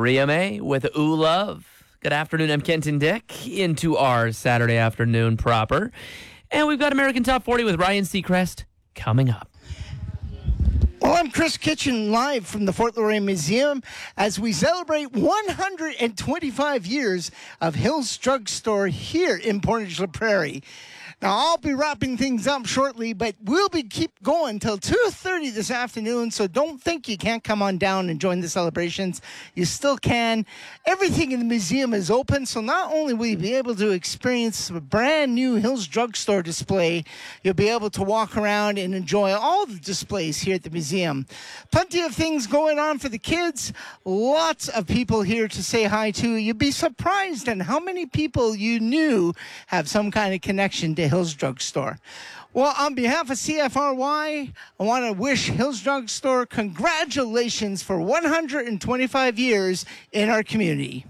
Maria May with Ooh Love. Good afternoon, I'm Kenton Dick into our Saturday afternoon proper. And we've got American Top 40 with Ryan Seacrest coming up. Well, I'm Chris Kitchen live from the Fort Laurier Museum as we celebrate 125 years of Hills Drug Store here in Portage La Prairie. Now, I'll be wrapping things up shortly, but we'll keep going till 2:30 this afternoon, so don't think you can't come on down and join the celebrations. You still can. Everything in the museum is open, so not only will you be able to experience a brand new Hills Drug Store display, you'll be able to walk around and enjoy all the displays here at the museum. Plenty of things going on for the kids. Lots of people here to say hi to. You'd be surprised at how many people you knew have some kind of connection to Hills Drug Store. Well, on behalf of CFRY, I want to wish Hills Drug Store congratulations for 125 years in our community.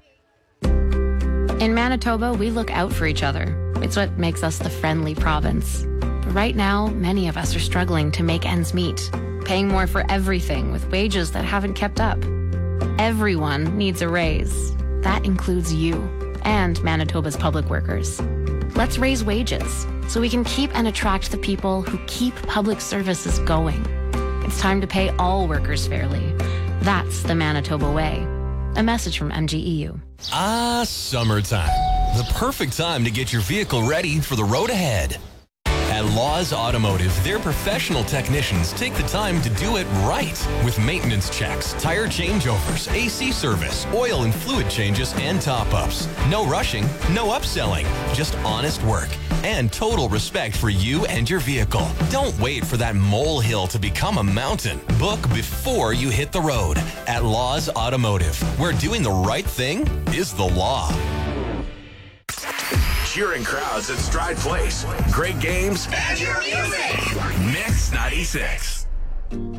In Manitoba, we look out for each other. It's what makes us the friendly province. But right now, many of us are struggling to make ends meet, paying more for everything with wages that haven't kept up. Everyone needs a raise. That includes you and Manitoba's public workers. Let's raise wages so we can keep and attract the people who keep public services going. It's time to pay all workers fairly. That's the Manitoba way. A message from MGEU. Summertime. The perfect time to get your vehicle ready for the road ahead. At Laws Automotive, their professional technicians take the time to do it right with maintenance checks, tire changeovers, AC service, oil and fluid changes, and top-ups. No rushing, no upselling, just honest work and total respect for you and your vehicle. Don't wait for that molehill to become a mountain. Book before you hit the road at Laws Automotive, where doing the right thing is the law. Cheering crowds at Stride Place. Great games. And your music. Mix 96.